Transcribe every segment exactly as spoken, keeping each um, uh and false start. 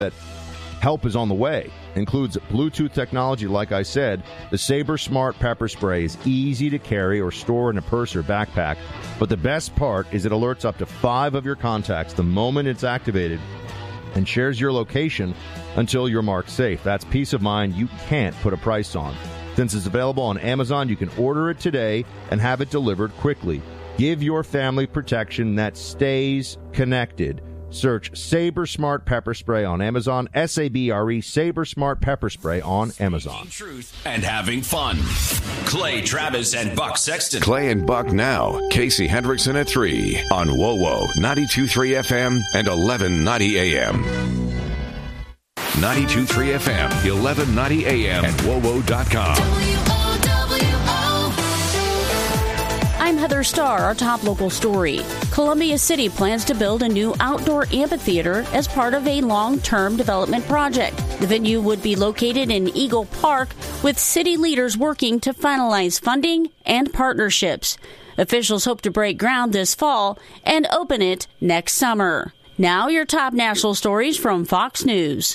that help is on the way. Includes Bluetooth technology, like I said. The Sabre Smart Pepper Spray is easy to carry or store in a purse or backpack. But the best part is it alerts up to five of your contacts the moment it's activated and shares your location until you're marked safe. That's peace of mind you can't put a price on. Since it's available on Amazon, you can order it today and have it delivered quickly. Give your family protection that stays connected. Search Sabre Smart Pepper Spray on Amazon. S A B R E, Sabre Smart Pepper Spray on Amazon. Truth and having fun. Clay Travis and Buck Sexton. Clay and Buck now. Casey Hendrickson at three on W O W O ninety-two point three F M and eleven ninety A M. ninety-two point three F M, eleven ninety A M at W O W O dot com. I'm Heather Starr. Our top local story. Columbia City plans to build a new outdoor amphitheater as part of a long-term development project. The venue would be located in Eagle Park, with city leaders working to finalize funding and partnerships. Officials hope to break ground this fall and open it next summer. Now your top national stories from Fox News.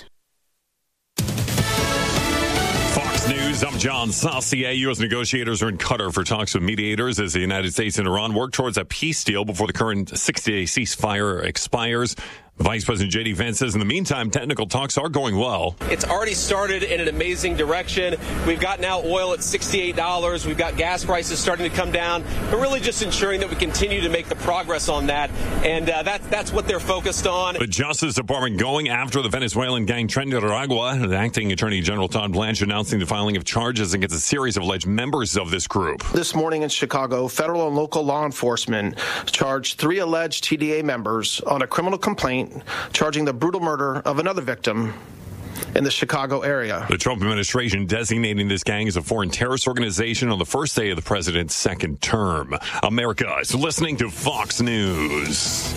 News. I'm John Saucier. U S negotiators are in Qatar for talks with mediators as the United States and Iran work towards a peace deal before the current sixty-day ceasefire expires. Vice President J D Vance says in the meantime, technical talks are going well. It's already started in an amazing direction. We've got now oil at sixty-eight dollars. We've got gas prices starting to come down. But really just ensuring that we continue to make the progress on that. And uh, that, that's what they're focused on. The Justice Department going after the Venezuelan gang Tren de Aragua. The acting Attorney General Todd Blanche announcing the filing of charges against a series of alleged members of this group. This morning in Chicago, federal and local law enforcement charged three alleged T D A members on a criminal complaint charging the brutal murder of another victim in the Chicago area. The Trump administration designating this gang as a foreign terrorist organization on the first day of the president's second term. America is listening to Fox News.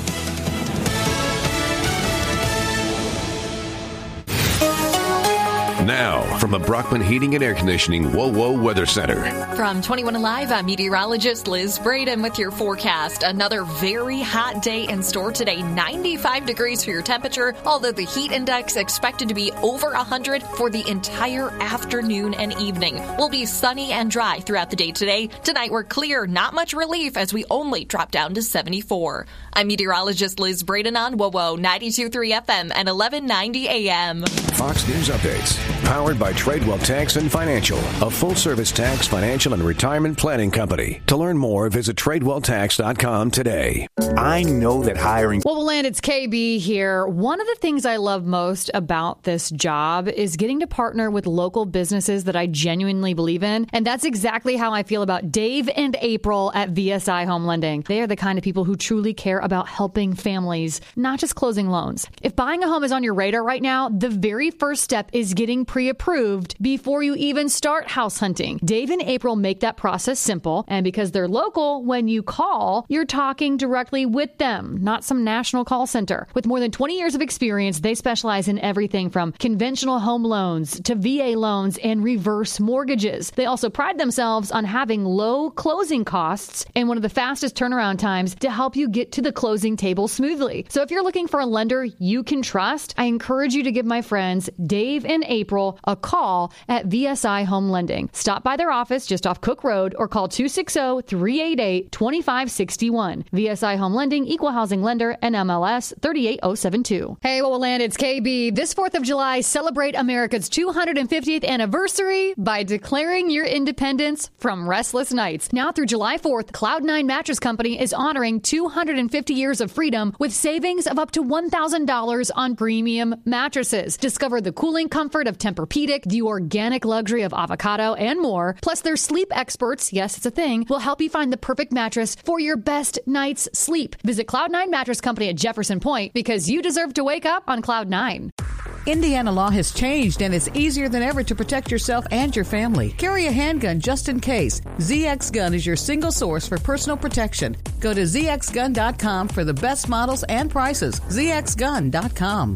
Now, from the Brockman Heating and Air Conditioning W O W O Weather Center. From twenty-one Alive, I'm meteorologist Liz Braden with your forecast. Another very hot day in store today. ninety-five degrees for your temperature, although the heat index expected to be over one hundred for the entire afternoon and evening. We'll be sunny and dry throughout the day today. Tonight we're clear, not much relief as we only drop down to seventy-four. I'm meteorologist Liz Braden on W O W O ninety-two point three F M and eleven ninety A M. Fox News Updates, powered by Tradewell Tax and Financial, a full-service tax, financial, and retirement planning company. To learn more, visit Tradewell Tax dot com today. I know that hiring... Well, Land, it's K B here. One of the things I love most about this job is getting to partner with local businesses that I genuinely believe in. And that's exactly how I feel about Dave and April at V S I Home Lending. They are the kind of people who truly care about helping families, not just closing loans. If buying a home is on your radar right now, the very first step is getting pre-approved before you even start house hunting. Dave and April make that process simple, and because they're local, when you call, you're talking directly with them, not some national call center. With more than twenty years of experience, they specialize in everything from conventional home loans to V A loans and reverse mortgages. They also pride themselves on having low closing costs and one of the fastest turnaround times to help you get to the closing table smoothly. So if you're looking for a lender you can trust, I encourage you to give my friends Dave and April a call at V S I Home Lending. Stop by their office just off Cook Road or call two six zero, three eight eight, two five six one. V S I Home Lending, Equal Housing Lender, N M L S three eight zero seven two. Hey, what will land? It's K B. This fourth of July, celebrate America's two hundred fiftieth anniversary by declaring your independence from restless nights. Now through July fourth, Cloud nine Mattress Company is honoring two hundred fifty years of freedom with savings of up to one thousand dollars on premium mattresses. Discover the cooling comfort of Tempur-Pedic, the organic luxury of avocado, and more. Plus, their sleep experts, yes, it's a thing, will help you find the perfect mattress for your best night's sleep. Visit Cloud nine Mattress Company at Jefferson Point because you deserve to wake up on Cloud nine. Indiana law has changed, and it's easier than ever to protect yourself and your family. Carry a handgun just in case. Z X Gun is your single source for personal protection. Go to Z X gun dot com for the best models and prices. Z X gun dot com.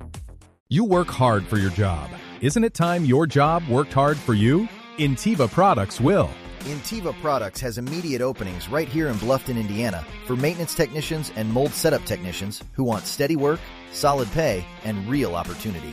You work hard for your job. Isn't it time your job worked hard for you? Intiva Products will. Intiva Products has immediate openings right here in Bluffton, Indiana for maintenance technicians and mold setup technicians who want steady work, solid pay, and real opportunity.